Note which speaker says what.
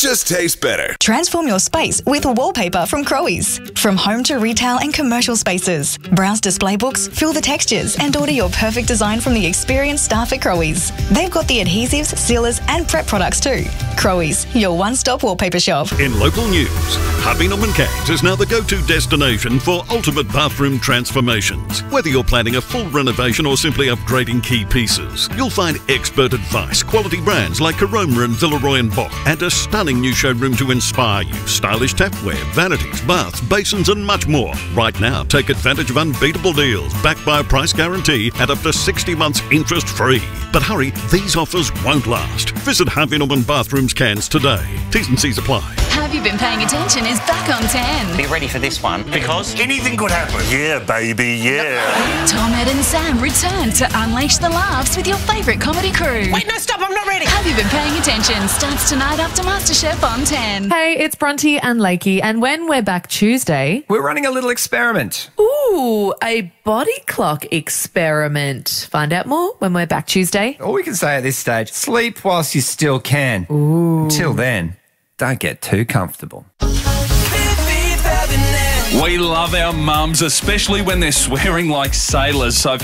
Speaker 1: just tastes better.
Speaker 2: Transform your space with wallpaper from Crowe's. From home to retail and commercial spaces. Browse display books, feel the textures, and order your perfect design from the experienced staff at Crowe's. They've got the adhesives, sealers, and prep products too. Crowe's, your one-stop wallpaper shop.
Speaker 3: In local news, Harvey Norman Cairns is now the go-to destination for ultimate bathroom transformations. Whether you're planning a full renovation or simply upgrading key pieces, you'll find expert advice, quality brands like Caroma and Villeroy & Boch, and a stunning new showroom to inspire you. Stylish tapware, vanities, baths, basins, and much more. Right now, take advantage of unbeatable deals backed by a price guarantee at up to 60 months interest-free. But hurry, these offers won't last. Visit Harvey Norman Bathrooms Cairns today. T's and C's apply.
Speaker 4: Have You Been Paying Attention is back on 10.
Speaker 5: Be ready for this one, because
Speaker 6: anything could happen. Yeah, baby, yeah.
Speaker 4: Tom, Ed and Sam return to unleash the laughs with your favourite comedy crew.
Speaker 5: Wait, no, stop, I'm not ready.
Speaker 4: Have You Been Paying Attention starts tonight after MasterChef on 10.
Speaker 7: Hey, it's Bronte and Lakey, and when we're back Tuesday...
Speaker 8: we're running a little experiment.
Speaker 7: Ooh, a body clock experiment. Find out more when we're back Tuesday.
Speaker 8: All we can say at this stage, sleep whilst you still can.
Speaker 7: Ooh.
Speaker 8: Until then, don't get too comfortable.
Speaker 9: We love our mums, especially when they're swearing like sailors. So